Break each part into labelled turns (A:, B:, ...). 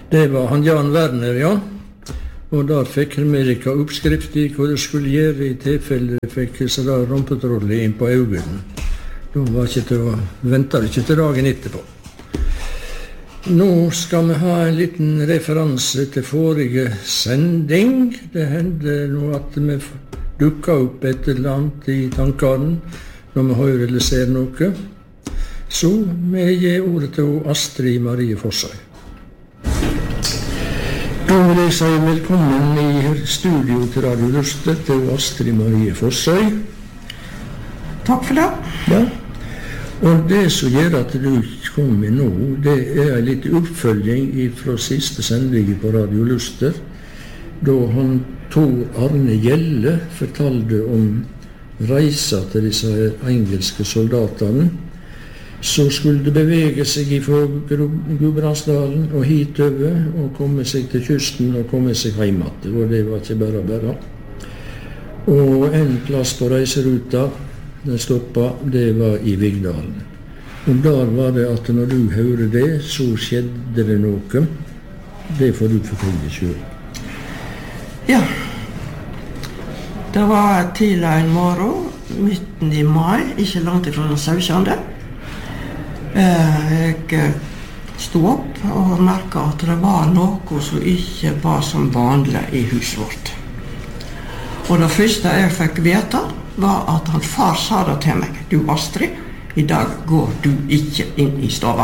A: Det var han Jan Werner, ja. Og der fikk Amerika oppskrift i hva det skulle gjøre i tilfelle det fikk sånn rumpetrolle inn på øynene. Da var ikke til å vente ikke til dagen etterpå. Nå skal vi ha en liten referanse til forrige sending. Det hendte nå at vi dukket opp et eller annet i tankene når vi hører eller ser noe. Så vi gir ordet til Astrid Marie Fossøy. Da vil jeg si velkommen i studio til Radio Luster til Astrid Marie Fossøy.
B: Takk for det.
A: Ja. Og det som gjør at du kom i nå, det er en litt oppfølging fra siste sending på Radio Luster, da han Tor Arne Gjelle fortalte om reisa til disse engelske soldatene, så skulle det bevege seg fra Gudbrandsdalen og hitover, og komme seg til kysten og komme seg hjem igjen. Og det var ikke bare. Og en plass på reiseruta, den stoppet, det var i Vigdalen. Og der var det at når du hører det, så skjedde det noe. Det får du fortelle selv.
B: Ja. Det var tidlig en morgen, midten i mai, ikke langt ifra den 17. Jeg stod opp og merket at det var noe som ikke var som vanlig i huset vårt. Og det første jeg fikk vite var at han far sa det til meg: «Du Astrid, i dag går du ikke inn i stova.»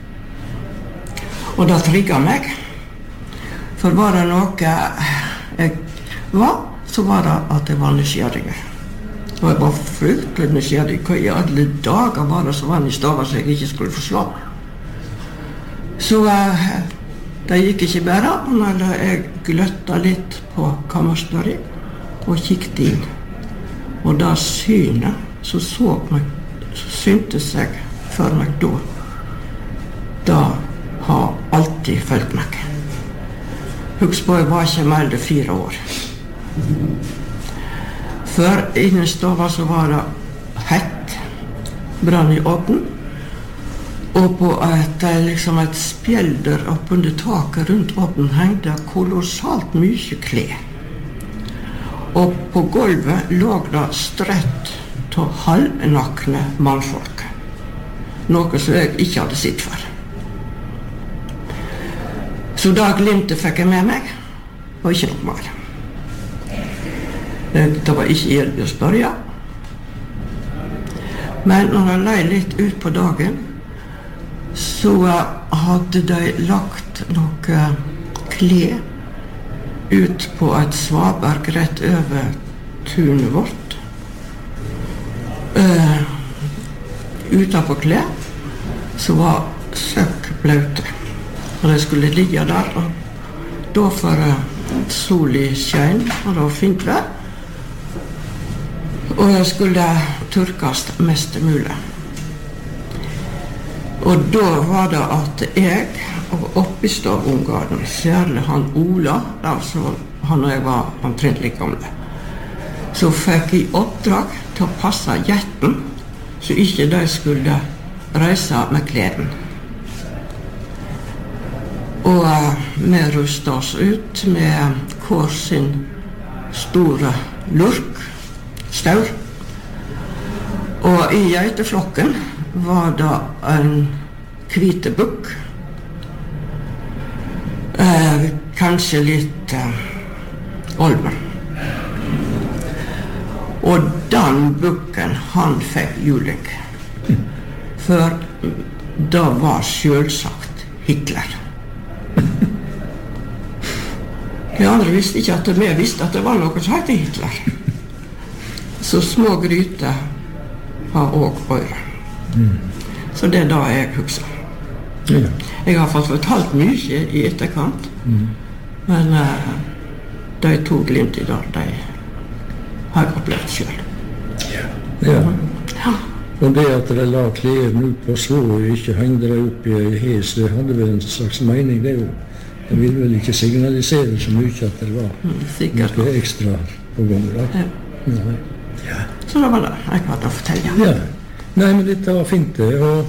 B: Og det trigget meg. For var det noe jeg var, så var det at jeg var nysgjerrig. Og jeg var fryktelig nysgjerrig. Hva i alle dager var det som var i stova så jeg ikke skulle forslå? Så det gikk ikke bare, men jeg gløtta litt på kammersdøren og kikket inn. Og da synet så syntes jeg for meg da. Da har alltid følt meg. Husk på, jeg var ikke mer enn 4 år. For innen stova så var det hett, brann i åten, og på et spjelder oppunder taket rundt åten hengte kolossalt mye klær. Og på gulvet lå det strøtt til halvnakne mannfolk, noe som jeg ikke hadde sett før. Så da glimtet fikk jeg med meg, og ikke noe mer. Det var ikke hjelp å spørre. Men når jeg løy litt ut på dagen, så hadde de lagt noe klær ut på et svaberg rett over tunet vårt. Utenfor klær så var søkk blaute. Og de skulle ligge der, og da for sol i skjønn, og det var fint vær. Og jeg skulle tørkes mest mulig. Og da var det at jeg og oppistavungene, særlig han Ola, altså han og jeg var omtrentlig gamle, så fikk jeg oppdrag til å passe jetten, så ikke de skulle reise med kleden. Og vi rustet oss ut med hver sin store lurk, staur. Og i geiteflokken var det en hvite bukk. Kanskje litt olmen. Og den bukken, han fikk juling. For det var selvsagt Hitler. De andre visste ikke at vi visste at det var noe som heter Hitler. Så små gryter har også øyre. Så det er da jeg husker.
A: Ja.
B: Jeg har fått fortalt mye i etterkant, men de to glimt i dag, de har jeg opplevd selv.
A: Ja. Og det at de la klærne ut på slå og ikke hengde det opp i en hes, det hadde vel en slags mening, det jo. Det ville vel ikke signalisere så mye at det var noe ekstra på gang da. Ja.
B: Så det var det jeg hadde å fortelle.
A: Ja. Nei, men dette var fint det, og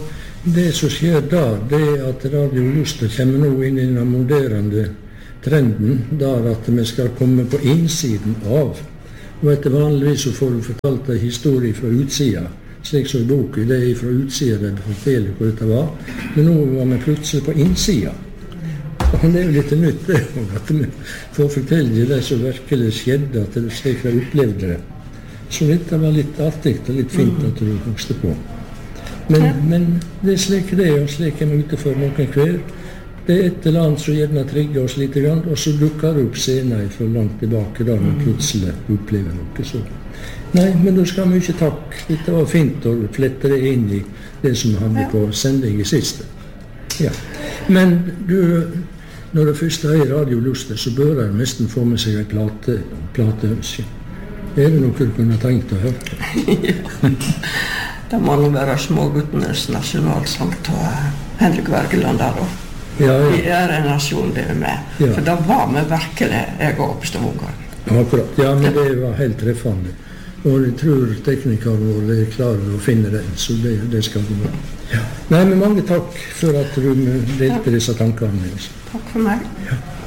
A: Det som skjer da, det at Radio Luster kommer nå inn i den moderende trenden, der at vi skal komme på innsiden av. Og etter vanligvis så får du fortalt en historie fra utsida, slik som i boken, det er fra utsida det forteller hvor dette var. Men nå var vi plutselig på innsida. Og det er jo litt nytt det, at vi får fortelle det som virkelig skjedde, at det slik jeg opplevde det. Så dette var litt artig og litt fint at du husker på. Men det er slik det er, og slik er vi ute for noen hver. Det er et eller annet som gjerne trigger oss litt, og så dukker det opp senere fra langt tilbake da vi plutselig opplever noe så. Nei, men da skal vi ikke takk. Dette var fint å flette det inn i det som hadde på sending i siste. Ja. Men du, når det først er Radio Luster, så bør jeg nesten få med seg en plateønske. Er det noe du kunne tenkt å høre?
B: Det må nå være Småguttenes nasjonalsang til Henrik Wergeland der da.
A: Ja.
B: Vi er en nasjon det er med.
A: Ja.
B: For da var vi virkelig, jeg og Stavanger.
A: Akkurat, ja, men det var helt treffende. Og jeg tror teknikeren vår er klar over å finne den, så det skal gå bra. Ja. Nei, men mange takk for at du delte disse tankene med oss.
B: Takk for meg.
A: Ja.